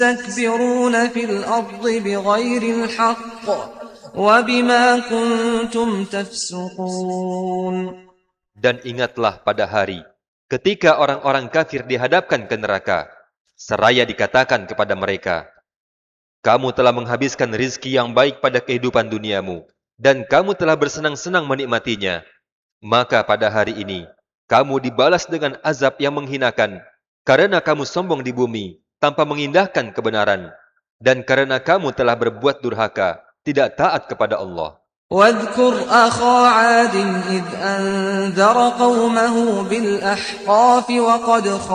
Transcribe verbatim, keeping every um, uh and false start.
تستكبرون في الأرض بغير الحق وبما كنتم تفسقون. Dan ingatlah pada hari ketika orang-orang kafir dihadapkan ke neraka, seraya dikatakan kepada mereka, kamu telah menghabiskan rizki yang baik pada kehidupan duniamu, dan kamu telah bersenang-senang menikmatinya. Maka pada hari ini, kamu dibalas dengan azab yang menghinakan, karena kamu sombong di bumi, tanpa mengindahkan kebenaran, dan karena kamu telah berbuat durhaka, tidak taat kepada Allah. واذكر أخا عاد إذ أنذر قومه بالأحقاف وقد